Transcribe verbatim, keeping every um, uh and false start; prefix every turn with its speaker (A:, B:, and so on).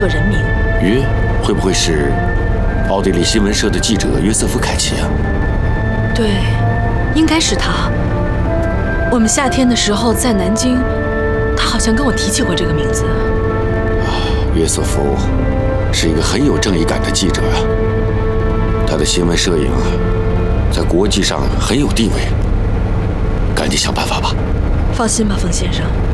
A: 个人名。
B: 约会不会是奥地利新闻社的记者约瑟夫·凯奇啊？
A: 对，应该是他。我们夏天的时候在南京，他好像跟我提起过这个名字。
B: 啊，约瑟夫是一个很有正义感的记者啊，他的新闻摄影啊，在国际上很有地位。赶紧想办法吧。
A: 放心吧，冯先生。